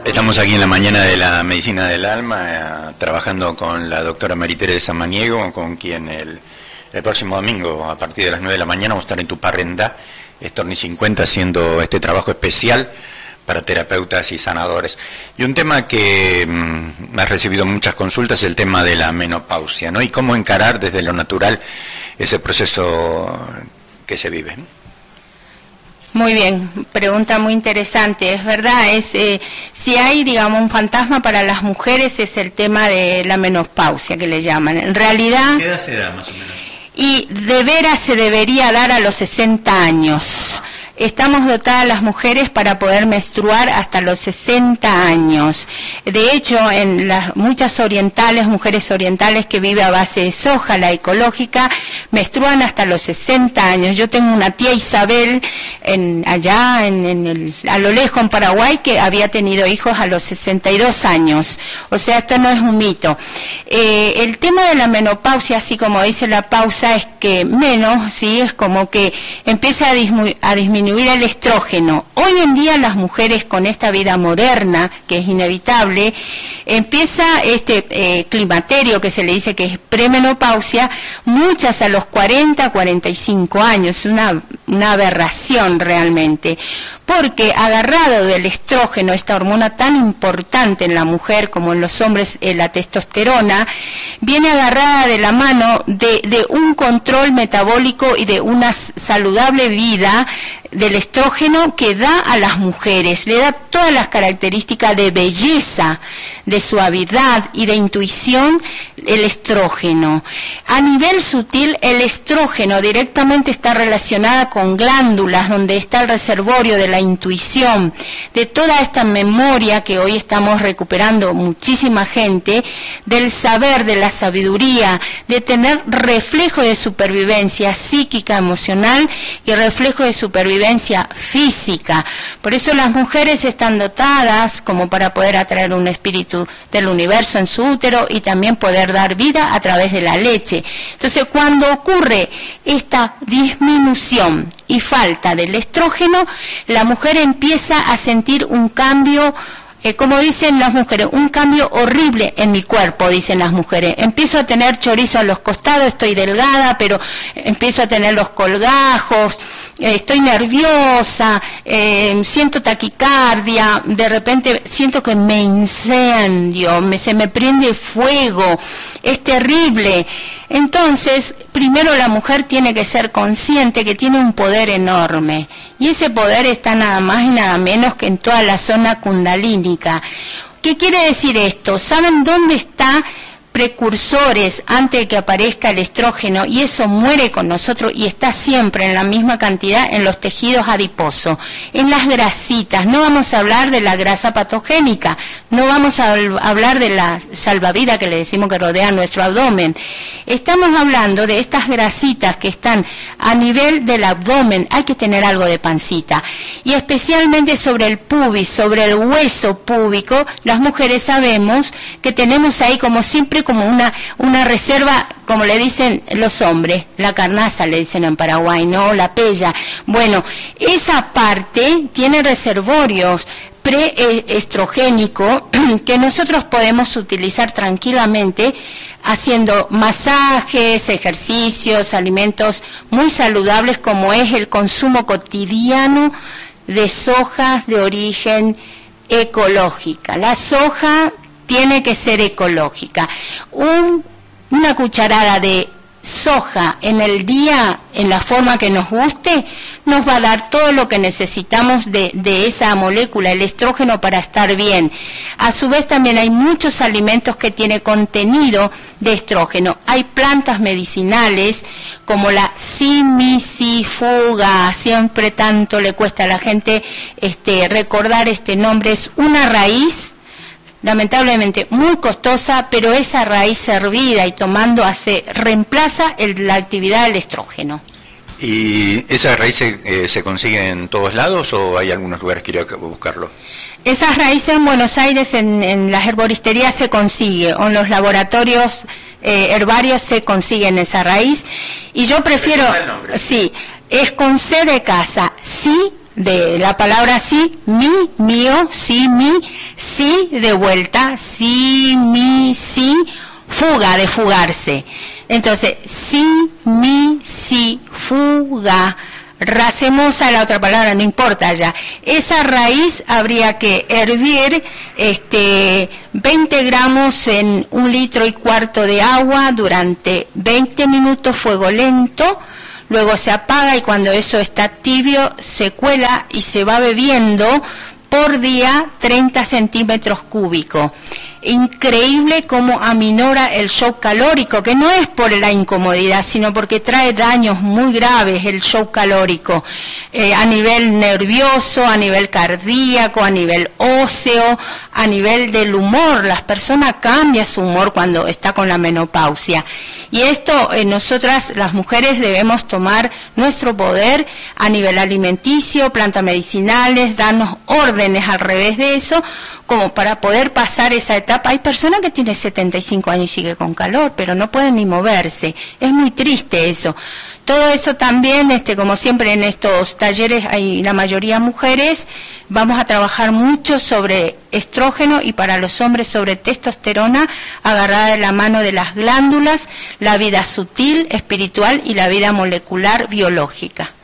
Estamos aquí en la mañana de la Medicina del Alma, trabajando con la doctora María Teresa Samaniego, con quien el próximo domingo, a partir de las 9 de la mañana, vamos a estar en Tuparrendá, Estorni 50, haciendo este trabajo especial para terapeutas y sanadores. Y un tema que me ha recibido muchas consultas es el tema de la menopausia, ¿no? Y cómo encarar desde lo natural ese proceso que se vive. Muy bien, pregunta muy interesante. Es verdad, si hay, digamos, un fantasma para las mujeres es el tema de la menopausia, que le llaman. En realidad... ¿Qué edad se da, más o menos? Y de veras se debería dar a los 60 años. Estamos dotadas las mujeres para poder menstruar hasta los 60 años. De hecho, en las muchas orientales, mujeres orientales que viven a base de soja, la ecológica, menstruan hasta los 60 años. Yo tengo una tía Isabel a lo lejos en Paraguay que había tenido hijos a los 62 años. O sea, esto no es un mito. El tema de la menopausia, así como dice la pausa, es que menos, ¿sí? Es como que empieza a disminuir el estrógeno. Hoy en día las mujeres con esta vida moderna, que es inevitable, empieza este climaterio que se le dice que es premenopausia, muchas a los 40, 45 años, una aberración realmente, porque agarrado del estrógeno, esta hormona tan importante en la mujer como en los hombres, la testosterona, viene agarrada de la mano de un control metabólico y de una saludable vida del estrógeno que da a las mujeres, le da todas las características de belleza, de suavidad y de intuición el estrógeno. A nivel sutil, el estrógeno directamente está relacionada con glándulas, donde está el reservorio de la intuición, de toda esta memoria que hoy estamos recuperando muchísima gente, del saber, de la sabiduría, de tener reflejo de supervivencia psíquica, emocional y reflejo de supervivencia física. Por eso las mujeres están dotadas como para poder atraer un espíritu del universo en su útero y también poder dar vida a través de la leche. Entonces, cuando ocurre esta disminución y falta del estrógeno, la mujer empieza a sentir un cambio, como dicen las mujeres, un cambio horrible en mi cuerpo, dicen las mujeres. Empiezo a tener chorizo a los costados, estoy delgada, pero empiezo a tener los colgajos, estoy nerviosa, siento taquicardia, de repente siento que me incendio, se me prende fuego, es terrible. Entonces, primero la mujer tiene que ser consciente que tiene un poder enorme, y ese poder está nada más y nada menos que en toda la zona kundalínica. ¿Qué quiere decir esto? ¿Saben dónde está precursores antes de que aparezca el estrógeno? Y eso muere con nosotros y está siempre en la misma cantidad en los tejidos adiposos, en las grasitas. No vamos a hablar de la grasa patogénica, no vamos a hablar de la salvavidas que le decimos que rodea nuestro abdomen. Estamos hablando de estas grasitas que están a nivel del abdomen. Hay que tener algo de pancita, y especialmente sobre el pubis, sobre el hueso púbico. Las mujeres sabemos que tenemos ahí como siempre como una reserva, como le dicen los hombres, la carnaza le dicen en Paraguay, ¿no? La pella. Bueno, esa parte tiene reservorios preestrogénicos que nosotros podemos utilizar tranquilamente haciendo masajes, ejercicios, alimentos muy saludables, como es el consumo cotidiano de sojas de origen ecológica. La soja tiene que ser ecológica. Una cucharada de soja en el día, en la forma que nos guste, nos va a dar todo lo que necesitamos de esa molécula, el estrógeno, para estar bien. A su vez también hay muchos alimentos que tienen contenido de estrógeno. Hay plantas medicinales como la simicifuga, siempre tanto le cuesta a la gente recordar este nombre. Es una raíz lamentablemente muy costosa, pero esa raíz hervida y tomando reemplaza la actividad del estrógeno. ¿Y esa raíz se consigue en todos lados o hay algunos lugares que ir a buscarlo? Esas raíces en Buenos Aires, en las herboristerías se consigue, o en los laboratorios herbarios se consiguen esa raíz. Y yo prefiero, sí, es con C de casa, sí, de la palabra sí, mi, mío, sí, mi, sí, de vuelta, sí, mi, sí, fuga, de fugarse. Entonces, sí, mi, sí, fuga. Racemosa la otra palabra, no importa ya. Esa raíz habría que hervir 20 gramos en 1,4 litros de agua durante 20 minutos, fuego lento. Luego se apaga y cuando eso está tibio se cuela y se va bebiendo por día 30 centímetros cúbicos. Increíble cómo aminora el shock calórico, que no es por la incomodidad, sino porque trae daños muy graves el shock calórico, a nivel nervioso, a nivel cardíaco, a nivel óseo, a nivel del humor. Las personas cambian su humor cuando está con la menopausia. Y esto nosotras las mujeres debemos tomar nuestro poder a nivel alimenticio, plantas medicinales, darnos órdenes al revés de eso, como para poder pasar esa etapa. Hay personas que tienen 75 años y sigue con calor, pero no pueden ni moverse. Es muy triste eso. Todo eso también, como siempre en estos talleres hay la mayoría mujeres, vamos a trabajar mucho sobre estrógeno y para los hombres sobre testosterona, agarrada de la mano de las glándulas, la vida sutil, espiritual y la vida molecular biológica.